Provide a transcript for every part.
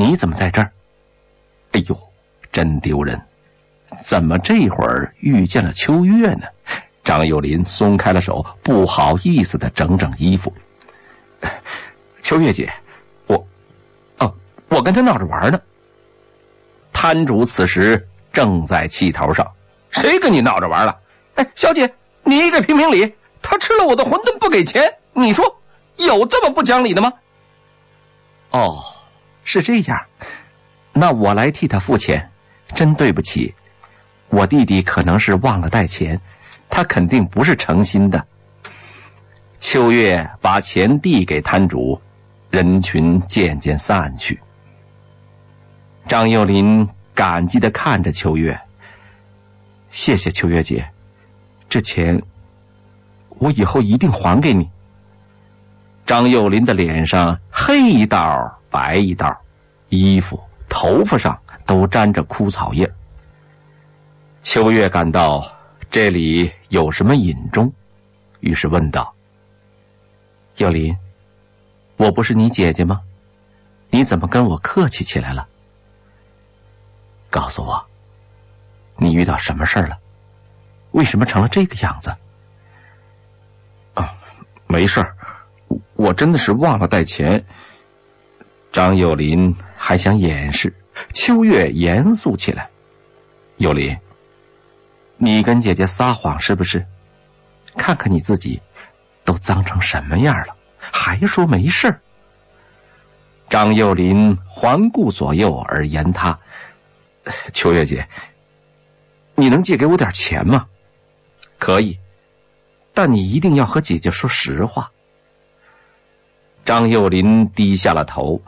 你怎么在这儿？哎呦，真丢人！怎么这会儿遇见了秋月呢？张幼林松开了手，不好意思地整整衣服。秋月姐，我跟他闹着玩呢。摊主此时正在气头上。谁跟你闹着玩了？哎，小姐，你给评评理，他吃了我的馄饨不给钱，你说有这么不讲理的吗？哦，是这样，那我来替他付钱。真对不起，我弟弟可能是忘了带钱，他肯定不是诚心的。秋月把钱递给摊主，人群渐渐散去。张幼林感激地看着秋月，谢谢秋月姐，这钱我以后一定还给你。张幼林的脸上黑一道白一道，衣服头发上都沾着枯草叶。秋月感到这里有什么隐衷，于是问道：幼林，我不是你姐姐吗？你怎么跟我客气起来了？告诉我，你遇到什么事儿了？为什么成了这个样子？没事儿，我真的是忘了带钱。张幼林还想掩饰，秋月严肃起来。幼林，你跟姐姐撒谎是不是？看看你自己都脏成什么样了，还说没事。张幼林环顾左右而言他：秋月姐，你能借给我点钱吗？可以，但你一定要和姐姐说实话。张幼林低下了头。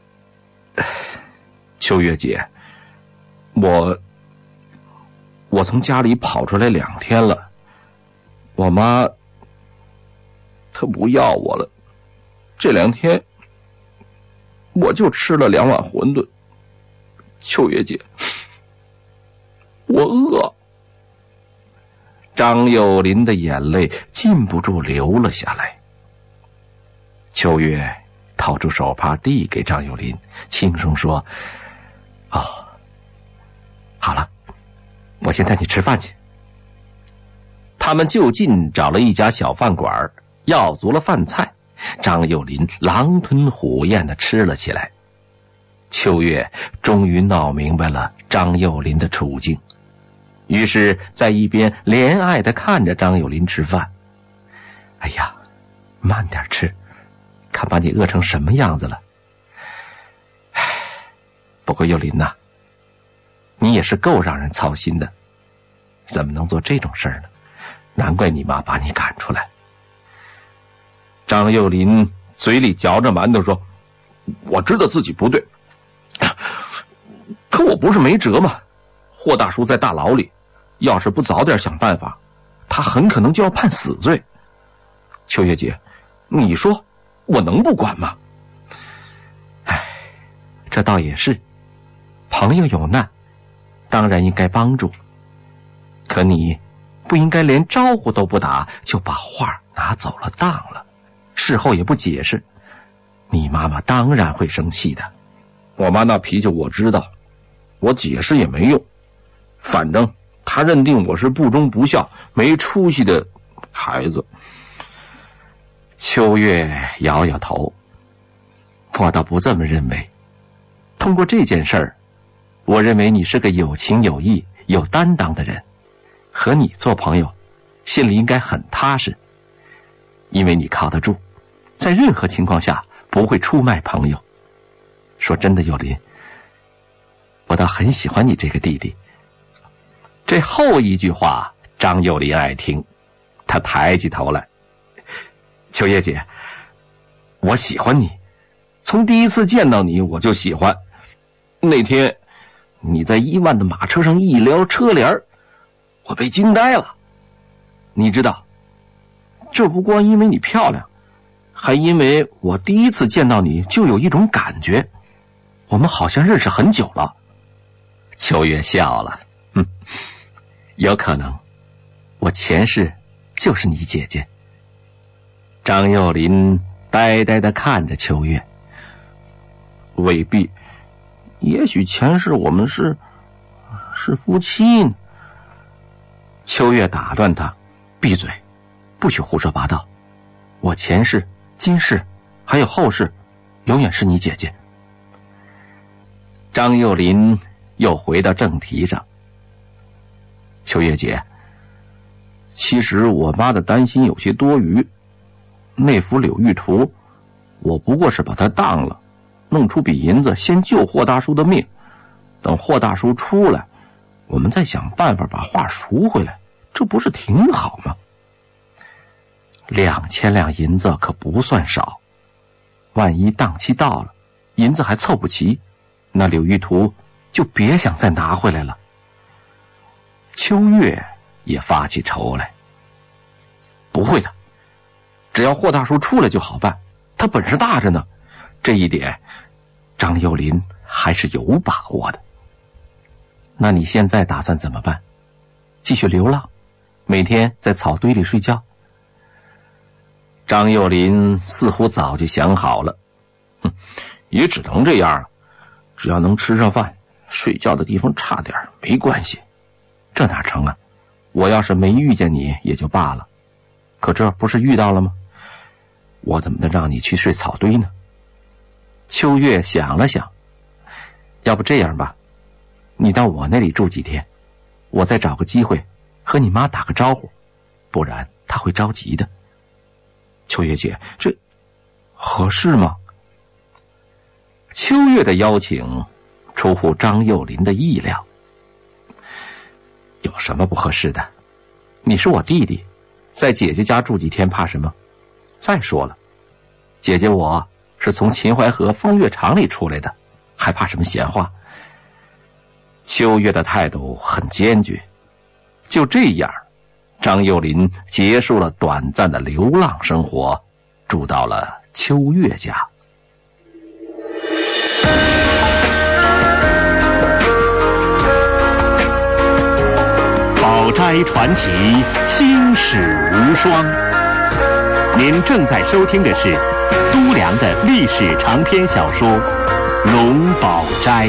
秋月姐，我从家里跑出来2天了，我妈她不要我了，这2天我就吃了2碗馄饨。秋月姐，我饿。张幼林的眼泪禁不住流了下来。秋月掏出手帕递给张幼林，轻声说：好了，我先带你吃饭去。他们就近找了一家小饭馆，要足了饭菜，张幼林狼吞虎咽地吃了起来。秋月终于闹明白了张幼林的处境，于是在一边怜爱地看着张幼林吃饭。哎呀，慢点吃，看把你饿成什么样子了。不过幼林呐，你也是够让人操心的，怎么能做这种事儿呢？难怪你妈把你赶出来。张幼林嘴里嚼着馒头说：我知道自己不对，可我不是没辙吗？霍大叔在大牢里，要是不早点想办法，他很可能就要判死罪。秋月姐，你说我能不管吗？这倒也是，朋友有难当然应该帮助，可你不应该连招呼都不打就把话拿走了当了，事后也不解释，你妈妈当然会生气的。我妈那脾气我知道，我解释也没用，反正她认定我是不忠不孝没出息的孩子。秋月摇摇头，我倒不这么认为。通过这件事儿，我认为你是个有情有义有担当的人，和你做朋友心里应该很踏实，因为你靠得住，在任何情况下不会出卖朋友。说真的，幼林，我倒很喜欢你这个弟弟。这后一句话张幼林爱听，他抬起头来。秋叶姐，我喜欢你，从第一次见到你我就喜欢。那天你在1万的马车上一撩车帘，我被惊呆了。你知道，这不光因为你漂亮，还因为我第一次见到你就有一种感觉，我们好像认识很久了。秋月笑了，有可能我前世就是你姐姐。张幼林呆呆地看着秋月，未必， 也许前世我们是夫妻呢。秋月打断他：“闭嘴，不许胡说八道。我前世、今世还有后世，永远是你姐姐。”张幼林又回到正题上：“秋月姐，其实我妈的担心有些多余。那幅柳玉图，我不过是把它当了，弄出笔银子，先救霍大叔的命。等霍大叔出来，我们再想办法把画赎回来，这不是挺好吗？2000两银子可不算少，万一档期到了，银子还凑不齐，那柳玉图就别想再拿回来了。”秋月也发起愁来：“不会的，只要霍大叔出来就好办，他本事大着呢。”这一点张幼林还是有把握的。那你现在打算怎么办？继续流浪，每天在草堆里睡觉？张幼林似乎早就想好了。也只能这样了，只要能吃上饭，睡觉的地方差点没关系。这哪成啊？我要是没遇见你也就罢了，可这不是遇到了吗？我怎么能让你去睡草堆呢？秋月想了想：“要不这样吧，你到我那里住几天，我再找个机会和你妈打个招呼，不然她会着急的。”秋月姐，这合适吗？秋月的邀请出乎张幼林的意料。有什么不合适的？你是我弟弟，在姐姐家住几天怕什么？再说了，姐姐我是从秦淮河风月场里出来的，还怕什么闲话？秋月的态度很坚决。就这样，张幼林结束了短暂的流浪生活，住到了秋月家。 宝斋传奇，青史无双。您正在收听的是都良的历史长篇小说《龙宝斋》。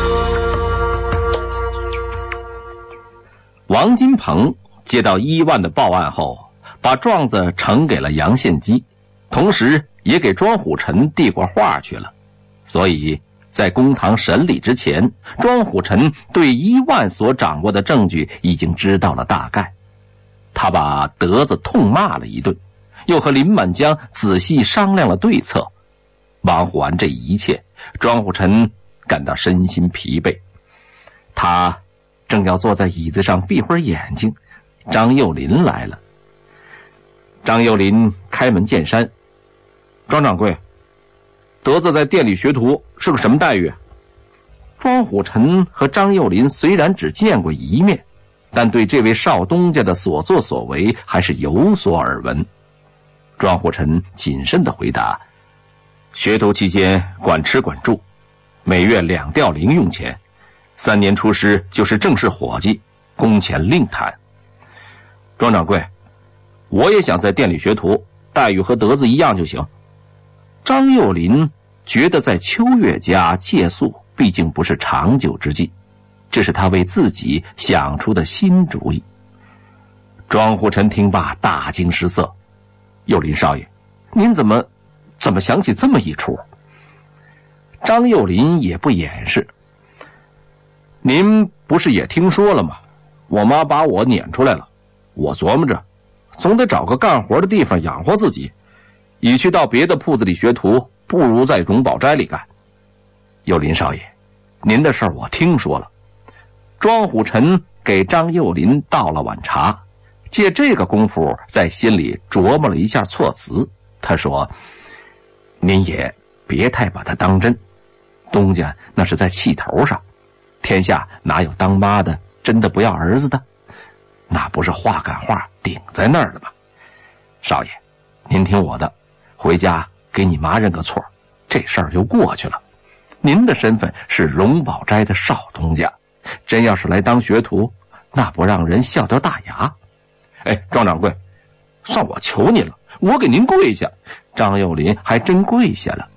王金鹏接到1万的报案后，把状子呈给了杨献基，同时也给庄虎臣递过话去了。所以在公堂审理之前，庄虎臣对1万所掌握的证据已经知道了大概。他把德子痛骂了一顿，又和林满江仔细商量了对策。忙活完这一切，庄虎臣感到身心疲惫。他正要坐在椅子上闭会儿眼睛，张幼林来了。张幼林开门见山：“庄掌柜，德子在店里学徒是个什么待遇？”庄虎臣和张幼林虽然只见过一面，但对这位少东家的所作所为还是有所耳闻。庄虎臣谨慎地回答：“学徒期间管吃管住，每月2吊零用钱，3年出师就是正式伙计，工钱另谈。”庄掌柜，我也想在店里学徒，待遇和德子一样就行。张幼林觉得在秋月家借宿毕竟不是长久之计，这是他为自己想出的新主意。庄虎臣听罢大惊失色：“幼林少爷，您怎么想起这么一出？”张幼林也不掩饰：“您不是也听说了吗？我妈把我撵出来了，我琢磨着总得找个干活的地方养活自己，与其到别的铺子里学徒，不如在荣宝斋里干。幼林少爷，您的事儿我听说了。”庄虎臣给张幼林倒了碗茶，借这个功夫在心里琢磨了一下措辞。他说：“您也别太把他当真，东家那是在气头上，天下哪有当妈的真的不要儿子的？那不是话赶话顶在那儿了吗？少爷，您听我的，回家给你妈认个错，这事儿就过去了。您的身份是荣宝斋的少东家，真要是来当学徒，那不让人笑掉大牙。哎，庄掌柜，算我求您了，我给您跪下。”张幼林还真跪下了。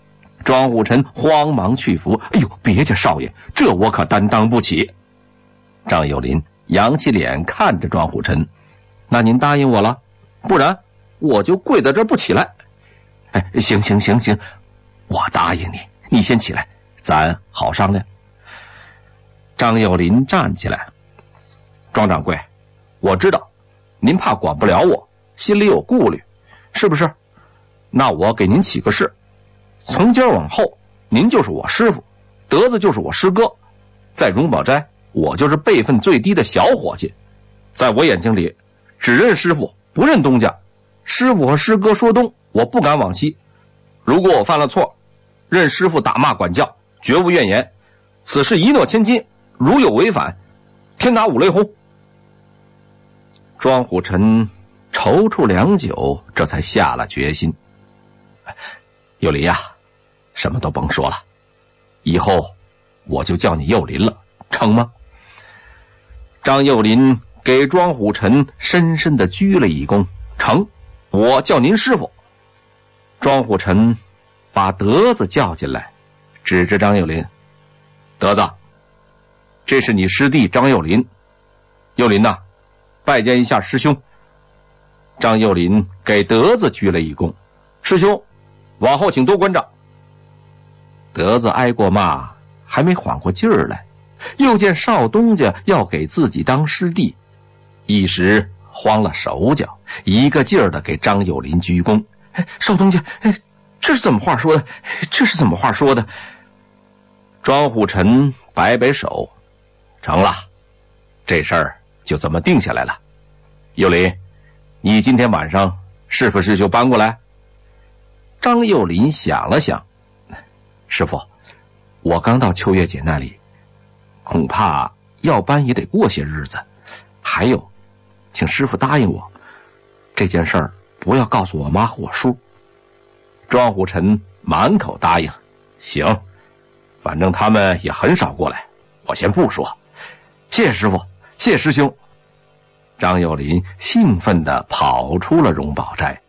庄虎臣慌忙去扶：“哎呦，别介少爷，这我可担当不起。”张幼林扬起脸看着庄虎臣：“那您答应我了，不然我就跪在这儿不起来。”“哎，行，我答应你，你先起来，咱好商量。”张幼林站起来：“庄掌柜，我知道您怕管不了我，心里有顾虑，是不是？那我给您起个誓，从今儿往后，您就是我师傅，德子就是我师哥，在荣宝斋，我就是辈分最低的小伙计，在我眼睛里，只认师傅，不认东家。师傅和师哥说东，我不敢往西。如果我犯了错，任师傅打骂管教，绝无怨言。此事一诺千金，如有违反，天打五雷轰。”庄虎臣踌躇良久，这才下了决心：“幼林呀，什么都甭说了，以后我就叫你幼林了，成吗？”张幼林给庄虎臣深深地鞠了一躬：“成，我叫您师傅。”庄虎臣把德子叫进来，指着张幼林：“德子，这是你师弟张幼林。幼林呐，拜见一下师兄。”张幼林给德子鞠了一躬：“师兄，往后请多关照。”德子挨过骂，还没缓过劲儿来，又见少东家要给自己当师弟，一时慌了手脚，一个劲儿的给张幼林鞠躬：“少东家，这是怎么话说的？这是怎么话说的？”庄虎臣摆摆手：“成了，这事儿就这么定下来了。幼林，你今天晚上是不是就搬过来？”张幼林想了想：“师傅，我刚到秋月姐那里，恐怕要搬也得过些日子。还有，请师傅答应我，这件事儿不要告诉我妈和我叔。”庄虎臣满口答应：“行，反正他们也很少过来，我先不说。谢谢师傅，谢谢师兄。”张幼林兴奋地跑出了荣宝斋。